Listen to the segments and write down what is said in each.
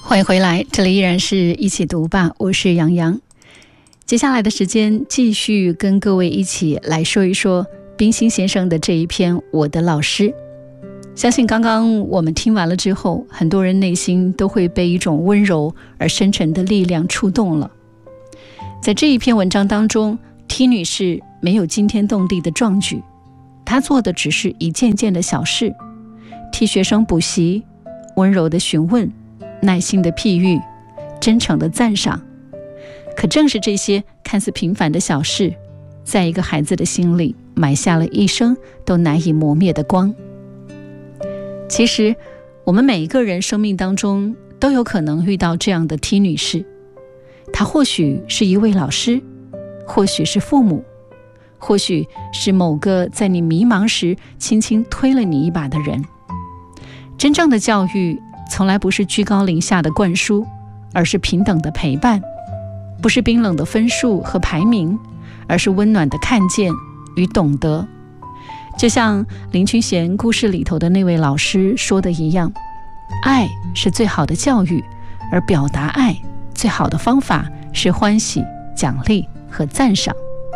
欢迎回来，这里依然是一起读吧，我是杨洋。接下来的时间继续跟各位一起来说一说冰心先生的这一篇《我的老师》。相信刚刚我们听完了之后，很多人内心都会被一种温柔而深沉的力量触动了。在这一篇文章当中，T 女士没有惊天动地的壮举，她做的只是一件件的小事，替学生补习，温柔的询问，耐心的譬喻，真诚的赞赏。可正是这些看似平凡的小事，在一个孩子的心里埋下了一生都难以磨灭的光。其实我们每一个人生命当中都有可能遇到这样的 T 女士，她或许是一位老师，或许是父母，或许是某个在你迷茫时轻轻推了你一把的人。真正的教育从来不是居高临下的灌输，而是平等的陪伴，不是冰冷的分数和排名，而是温暖的看见与懂得。就像林君贤故事里头的那位老师说的一样，爱是最好的教育，而表达爱最好的方法是欢喜、奖励和赞赏。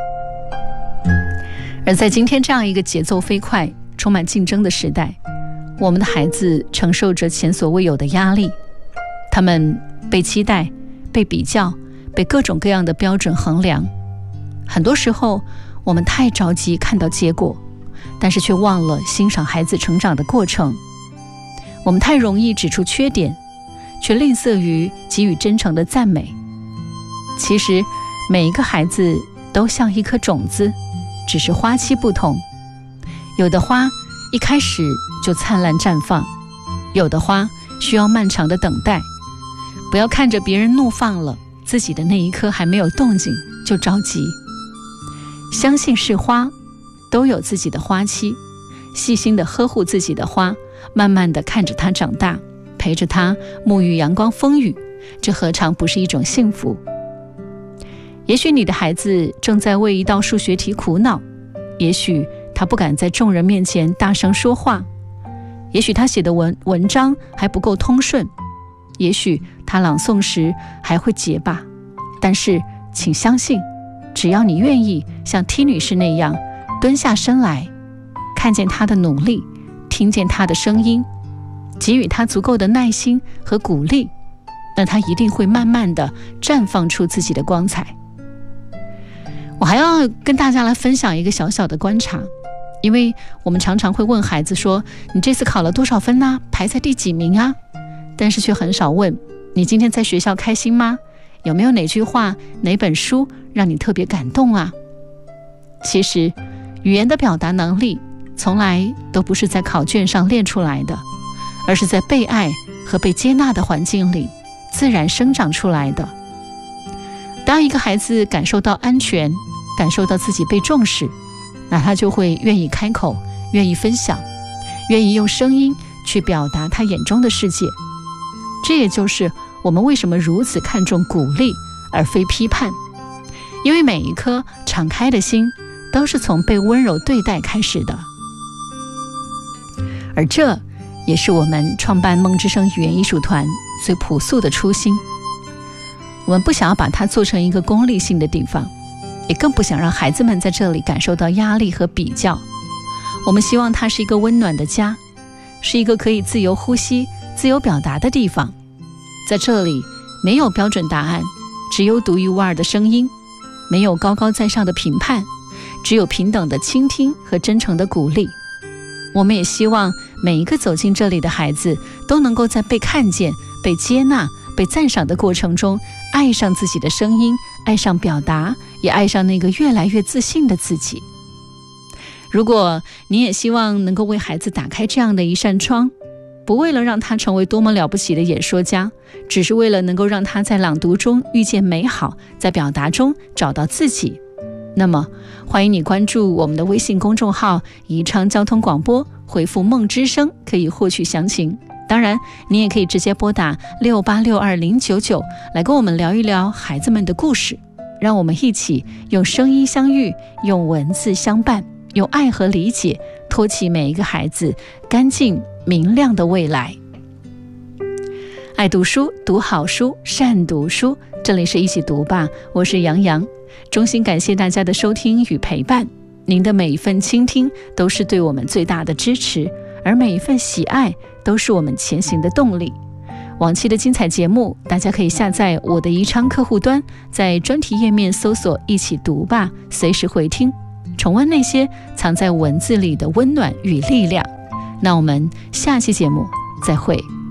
而在今天这样一个节奏飞快、充满竞争的时代，我们的孩子承受着前所未有的压力，他们被期待、被比较、被各种各样的标准衡量。很多时候我们太着急看到结果，但是却忘了欣赏孩子成长的过程。我们太容易指出缺点，却吝啬于给予真诚的赞美。其实每一个孩子都像一颗种子，只是花期不同。有的花一开始就灿烂绽放，有的花需要漫长的等待。不要看着别人怒放了，自己的那一颗还没有动静就着急。相信是花都有自己的花期，细心地呵护自己的花，慢慢地看着它长大，陪着它沐浴阳光风雨，这何尝不是一种幸福？也许你的孩子正在为一道数学题苦恼，也许他不敢在众人面前大声说话，也许他写的文章还不够通顺，也许他朗诵时还会结巴。但是请相信，只要你愿意像 T 女士那样蹲下身来，看见他的努力，听见他的声音，给予他足够的耐心和鼓励，那他一定会慢慢地绽放出自己的光彩。我还要跟大家来分享一个小小的观察，因为我们常常会问孩子说，你这次考了多少分呢？排在第几名啊？但是却很少问，你今天在学校开心吗？有没有哪句话、哪本书让你特别感动啊？其实语言的表达能力从来都不是在考卷上练出来的，而是在被爱和被接纳的环境里自然生长出来的。当一个孩子感受到安全，感受到自己被重视，那他就会愿意开口，愿意分享，愿意用声音去表达他眼中的世界。这也就是我们为什么如此看重鼓励而非批判，因为每一颗敞开的心都是从被温柔对待开始的。而这也是我们创办梦之声语言艺术团最朴素的初心。我们不想要把它做成一个功利性的地方，也更不想让孩子们在这里感受到压力和比较。我们希望它是一个温暖的家，是一个可以自由呼吸、自由表达的地方。在这里没有标准答案，只有独一无二的声音，没有高高在上的评判，只有平等的倾听和真诚的鼓励。我们也希望每一个走进这里的孩子都能够在被看见、被接纳、被赞赏的过程中，爱上自己的声音，爱上表达，也爱上那个越来越自信的自己。如果你也希望能够为孩子打开这样的一扇窗，不为了让他成为多么了不起的演说家，只是为了能够让他在朗读中遇见美好，在表达中找到自己，那么欢迎你关注我们的微信公众号宜昌交通广播，回复梦之声可以获取详情。当然你也可以直接拨打6862-099来跟我们聊一聊孩子们的故事，让我们一起用声音相遇，用文字相伴，用爱和理解托起每一个孩子干净明亮的未来。 爱读书，读好书，善读书。这里是一起读吧，我是杨洋。衷心感谢大家的收听与陪伴，您的每一份倾听都是对我们最大的支持，而每一份喜爱都是我们前行的动力。往期的精彩节目，大家可以下载我的宜昌客户端，在专题页面搜索一起读吧，随时回听，重温那些藏在文字里的温暖与力量。那我们下期节目再会。